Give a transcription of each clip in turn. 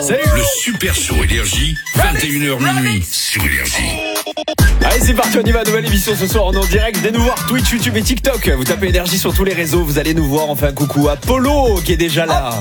Salut. Le Super Show Énergie, 21h minuit sur Énergie. Allez, c'est parti, on y va, nouvelle émission ce soir, on est en direct, venez nous voir, Twitch, YouTube et TikTok. Vous tapez Énergie sur tous les réseaux, vous allez nous voir, on fait un coucou à Polo qui est déjà là.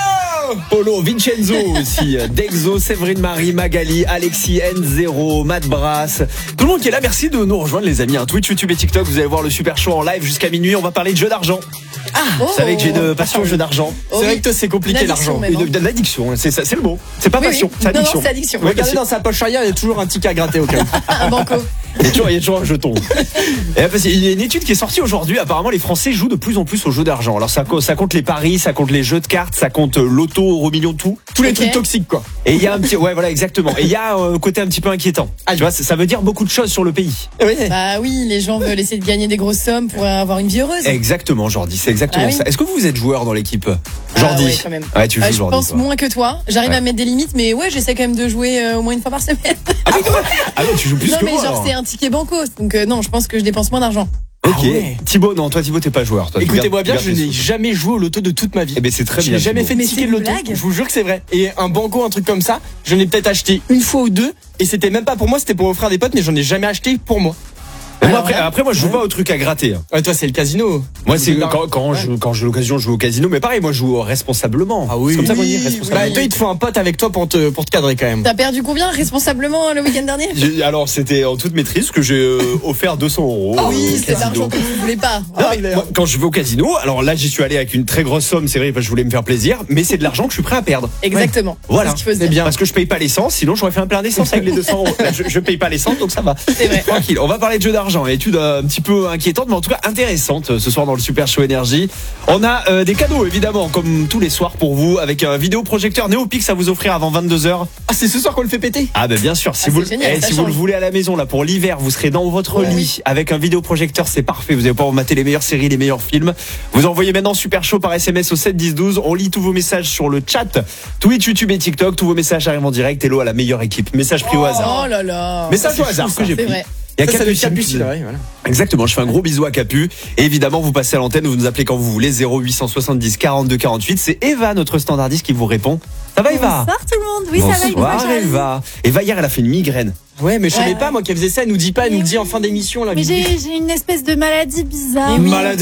Polo, Vincenzo aussi, Dexo, Séverine Marie, Magali, Alexis, N0, Matt Brass, tout le monde qui est là, merci de nous rejoindre les amis, Twitch, YouTube et TikTok, vous allez voir le Super Show en live jusqu'à minuit, on va parler de jeux d'argent. Vous savez que j'ai une passion au jeu d'argent. C'est vrai que toi c'est compliqué l'argent. Une addiction, c'est ça, c'est le mot. C'est pas passion, c'est addiction. Non, c'est addiction. Ouais, regardez dans sa poche arrière, il y a toujours un ticket à gratter au cas où. Un banco. Il y a toujours un jeton. Et parce qu'il y a une étude qui est sortie aujourd'hui. Apparemment, les Français jouent de plus en plus aux jeux d'argent. Alors ça compte les paris, ça compte les jeux de cartes, ça compte l'auto, euro million, tout. Tous les trucs toxiques quoi. Et il y a un petit, ouais voilà exactement. Et il y a un côté un petit peu inquiétant. Tu vois, ça veut dire beaucoup de choses sur le pays. Oui. Bah oui, les gens veulent essayer de gagner des grosses sommes pour avoir une vie heureuse. Exactement, Jordi, c'est exactement ça. Est-ce que vous êtes joueur dans l'équipe, Jordi? Ouais, quand même. Ouais, tu joues je Jordi. pense moins que toi. J'arrive à mettre des limites, mais ouais, j'essaie quand même de jouer au moins une fois par semaine. Ah non, tu joues plus non, que mais moi. genre Alors. c'est un ticket banco, donc non, je pense que je dépense moins d'argent. Ok. Ah ouais. Thibaut, non, toi Thibaut t'es pas joueur. Toi, écoutez-moi bien, tu je gardes n'ai tes sous. jamais joué au loto de toute ma vie. Eh ben c'est très Je bien. n'ai jamais Thibaut. fait de Mais ticket c'est de loto. une blague. Je vous jure que c'est vrai. Et un banco, un truc comme ça, je l'ai peut-être acheté une fois ou deux. Et c'était même pas pour moi, c'était pour offrir à des potes, mais j'en ai jamais acheté pour moi. Mais moi, après, moi je joue pas au truc à gratter. Ouais, toi c'est le casino. Moi c'est Ouais. quand j'ai l'occasion de jouer au casino, mais pareil moi je joue responsablement. Ah oui. C'est comme ça qu'on dit Bah, responsablement. toi il te faut un pote avec toi pour te cadrer quand même. T'as perdu combien responsablement le week-end dernier? Alors c'était en toute maîtrise parce que j'ai offert 200 €. Oui, c'est casino. l'argent que vous voulez pas. Non, mais moi, quand je vais au casino, alors là j'y suis allé avec une très grosse somme, c'est vrai parce que je voulais me faire plaisir, mais c'est de l'argent que je suis prêt à perdre. Exactement. Voilà. C'est ce qu'il faut se C'est dire. bien. Parce que je paye pas l'essence, sinon j'aurais fait un plein d'essence avec les 200 €. Là, je paye pas l'essence donc ça va. C'est vrai. Tranquille. On va parler de jeux d'argent, étude un petit peu inquiétante mais en tout cas intéressante ce soir dans le Super Show Énergie. On a des cadeaux évidemment comme tous les soirs pour vous avec un vidéoprojecteur Néopix à vous offrir avant 22h. Ah c'est ce soir qu'on le fait péter. Ah ben bien sûr, si Ah, vous c'est génial, ça si vous le change. voulez à la maison là pour l'hiver, vous serez dans votre lit avec un vidéoprojecteur, c'est parfait. Vous allez pouvoir mater les meilleures séries, les meilleurs films. Vous envoyez maintenant Super Show par SMS au 7 10 12. On lit tous vos messages sur le chat Twitch, YouTube et TikTok. Tous vos messages arrivent en direct. Hello à la meilleure équipe. Message pris au hasard. Oh là là. Message au hasard que j'ai C'est pris. vrai. Il y a Ça doit être Capucine. Capucine, ouais, voilà. Exactement, je fais un gros bisou à Capu. Et évidemment, vous passez à l'antenne, vous nous appelez quand vous voulez, 0870 42 48. C'est Eva, notre standardiste, qui vous répond. Ça va Eva? Bonsoir tout le monde, oui ça va. Bonsoir Eva. Eva, hier, elle a fait une migraine. Ouais, mais je savais Ouais. pas moi qu'elle faisait ça, elle nous dit pas, elle nous dit en fin d'émission là. Mais j'ai une espèce de maladie bizarre. Mais oui. Maladie.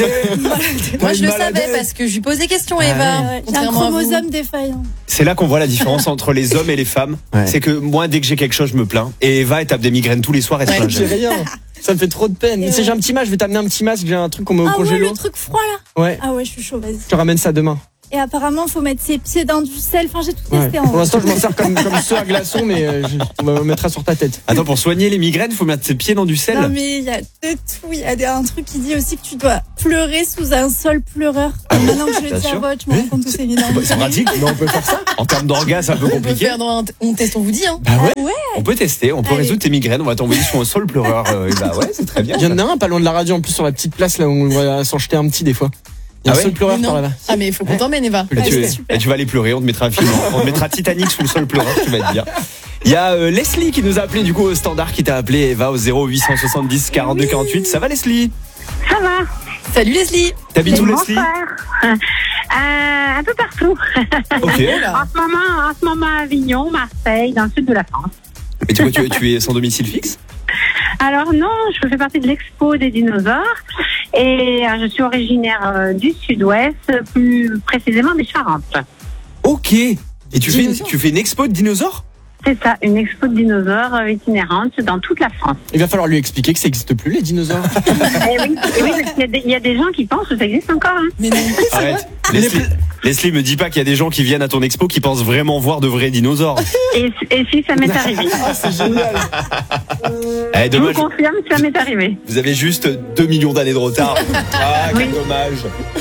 Moi je le Maladie. savais parce que je lui posais des questions Ah Eva. J'ai un Contrairement à vous. chromosome défaillant. C'est là qu'on voit la différence entre les hommes et les femmes. Ouais. C'est que moi, dès que j'ai quelque chose, je me plains. Et Eva, elle tape des migraines tous les soirs et se Ouais. plaint J'ai jamais. rien. Ça me fait trop de peine. Et Si j'ai un petit masque, je vais t'amener un petit masque, j'ai un truc qu'on met au Ah ouais, congélo. le truc froid là. Ouais. Ah ouais, je suis chaud, vas-y. Je te ramène ça demain. Et apparemment, faut mettre ses pieds dans du sel. Enfin, j'ai tout Ouais. testé en Pour vrai. l'instant, je m'en sers comme ceux à glaçons, mais on me mettra sur ta tête. Attends, pour soigner les migraines, il faut mettre ses pieds dans du sel. Non mais il y a de tout. Il y a un truc qui dit aussi que tu dois pleurer sous un sol pleureur. Et maintenant que je bien le dis à sûr. voix, je me rends compte que c'est énorme. C'est pratique. Mais on peut faire ça. En termes d'orgasme, c'est un peu On peut compliqué. faire dans on teste, on vous dit hein. Bah ouais. Ouais. On peut tester, on peut Allez. résoudre tes migraines. On va t'envoyer sur un sol pleureur. Eva. Ouais, c'est très bien. Il y en a un pas loin de la radio en plus sur la petite place là où on va s'en jeter un petit des fois. Il y a Ah un ouais seul pleureur Mais par non. là-bas. Ah mais il faut qu'on t'emmène Eva. Et tu, c'est super. et tu vas aller pleurer, on te mettra un film, on te mettra Titanic sous le sol pleureur, tu vas te dire. Il y a Leslie qui nous a appelé du coup au standard, qui t'a appelé Eva au 0870 42 48. Ça va Leslie? Ça va. Salut Leslie. T'habites où Leslie? Bonsoir. Un peu partout. Ok. En ce moment à Avignon, Marseille, dans le sud de la France. Et tu es sans domicile fixe? Alors non, je fais partie de l'expo des dinosaures et je suis originaire du sud-ouest, plus précisément des Charentes. Ok. Et tu fais une expo de dinosaures? C'est ça, une expo de dinosaures itinérante dans toute la France. Il va falloir lui expliquer que ça n'existe plus les dinosaures. Et oui, parce qu'il y a des gens qui pensent que ça existe encore. Hein. Mais non. Arrête. Leslie, me dis pas qu'il y a des gens qui viennent à ton expo qui pensent vraiment voir de vrais dinosaures. Et si ça m'est arrivé. C'est génial. Eh, Je dommage. vous confirme que ça m'est arrivé. Vous avez juste 2 millions d'années de retard. Ah, quel Oui. dommage.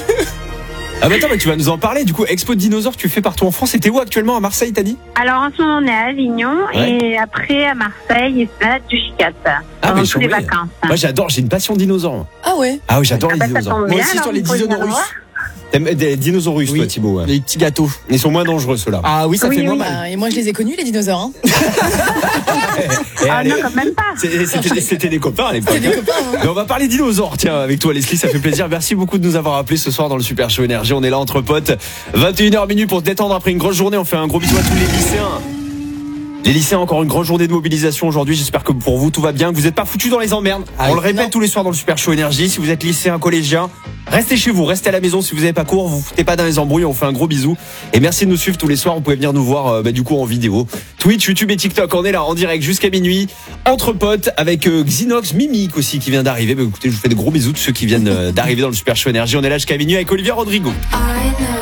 Ah bah attends, mais tu vas nous en parler. Du coup, expo de dinosaures, tu fais partout en France. Et t'es où actuellement? À Marseille, t'as dit? Alors en ce moment on est à Avignon Ouais. et après à Marseille et c'est du Chicat. Pendant mais toutes les chambé. vacances. Moi, j'adore, j'ai une passion dinosaure. Ah ouais. Ah oui, j'adore Ah les bah, ça dinosaures. tombe Moi bien, aussi alors, sur les vous pouvez venir dinosaures. voir. T'aimes des dinosaures, Oui. toi, Thibaut. Ouais. Les petits gâteaux. Ils sont moins dangereux, ceux-là. Ah oui, ça Oui, fait oui. moins mal. Bah, et moi, je les ai connus, les dinosaures. Hein. Et Ah allez, non, quand même pas. c'était des copains à l'époque. C'est des copains. Hein. Mais on va parler dinosaures, tiens, avec toi, Leslie, ça fait plaisir. Merci beaucoup de nous avoir appelés ce soir dans le Super Show Énergie. On est là entre potes. 21h minutes pour se détendre après une grosse journée. On fait un gros bisou à tous les lycéens. Les lycéens, encore une grande journée de mobilisation aujourd'hui. J'espère que pour vous, tout va bien, que vous n'êtes pas foutus dans les emmerdes. Ah On oui. le répète Non. tous les soirs dans le Super Show Énergie. Si vous êtes lycéen, collégien, restez chez vous, restez à la maison. Si vous n'avez pas cours, vous foutez pas dans les embrouilles. On fait un gros bisou. Et merci de nous suivre tous les soirs. Vous pouvez venir nous voir du coup en vidéo. Twitch, YouTube et TikTok. On est là en direct jusqu'à minuit. Entre potes avec Xinox, Mimic aussi qui vient d'arriver. Écoutez, je vous fais de gros bisous de ceux qui viennent d'arriver dans le Super Show Énergie. On est là jusqu'à minuit avec Olivia Rodrigo. I know